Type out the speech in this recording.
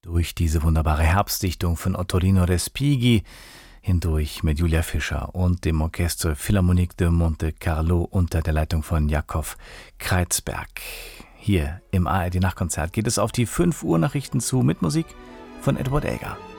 Durch diese wunderbare Herbstdichtung von Ottorino Respighi hindurch mit Julia Fischer und dem Orchestre Philharmonique de Monte Carlo unter der Leitung von Jakob Kreizberg. Hier im ARD Nachtkonzert geht es auf die 5 Uhr Nachrichten zu mit Musik von Edward Elgar.